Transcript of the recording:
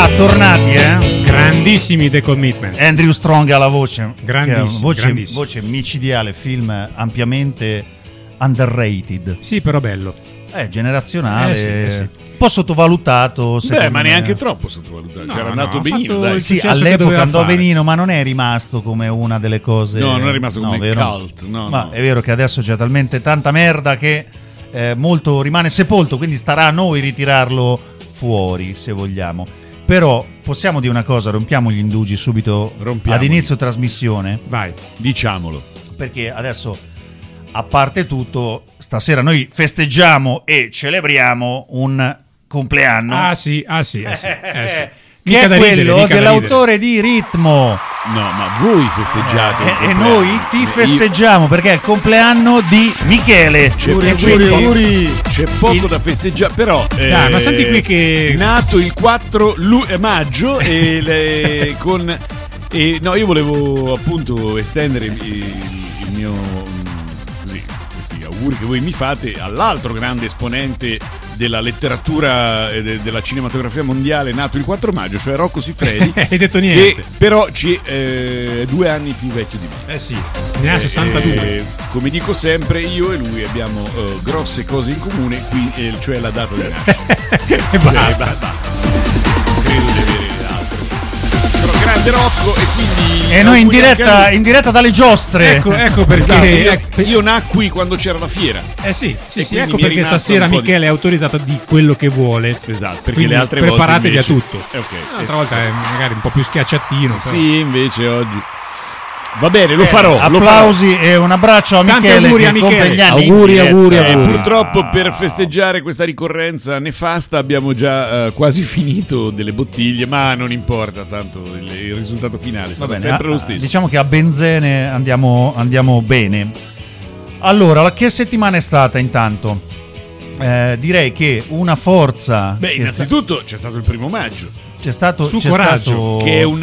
tornati, grandissimi The Commitments. Andrew Strong alla voce, grandissimo, voce micidiale, film ampiamente underrated. Sì, però bello. Generazionale, sì. un po' sottovalutato. Ma neanche troppo sottovalutato. No, C'era andato benino. dai. Sì, all'epoca andò benino, ma non è rimasto come una delle cose. No, non è rimasto come vero? cult. No. È vero che adesso c'è talmente tanta merda che molto rimane sepolto, quindi starà a noi ritirarlo fuori, se vogliamo. Però possiamo dire una cosa, rompiamo gli indugi subito ad inizio trasmissione. Vai. Diciamolo. Perché adesso, a parte tutto, stasera noi festeggiamo e celebriamo un compleanno. Ah sì. Che è quello dell'autore di Ritmo. No, ma voi festeggiate. E noi ti festeggiamo perché è il compleanno di Michele. C'è poco da festeggiare, però. Dai, ma senti qui che. Nato il 4 maggio e no, io volevo appunto estendere il mio. Questi auguri che voi mi fate all'altro grande esponente della letteratura e della cinematografia mondiale, nato il 4 maggio, cioè Rocco Siffredi. Hai detto niente. Che però è 2 anni più vecchio di me. Sì, ne ha 62. Come dico sempre, io e lui abbiamo grosse cose in comune, qui, cioè la data di nascita. E basta. Credo di avere altro. Però grande Rocco, e quindi. E noi in diretta dalle giostre. Ecco perché. Esatto, io nacqui quando c'era la fiera. Sì, ecco mi è perché stasera Michele è autorizzato a dire quello che vuole. Esatto, perché quindi le altre preparatevi volte invece... a tutto. Okay. L'altra volta è magari un po' più schiacciattino. Però. Sì, invece oggi. Va bene, lo farò. Applausi e un abbraccio a Tanti Michele auguri che a Michele. compie gli anni. Auguri. Purtroppo per festeggiare questa ricorrenza nefasta abbiamo già quasi finito delle bottiglie, ma non importa, tanto il risultato finale sarà sempre lo stesso. Diciamo che a benzene andiamo bene. Allora, che settimana è stata intanto? Direi che una forza. Beh, innanzitutto c'è stato il 1 maggio. C'è stato Coraggio, che è un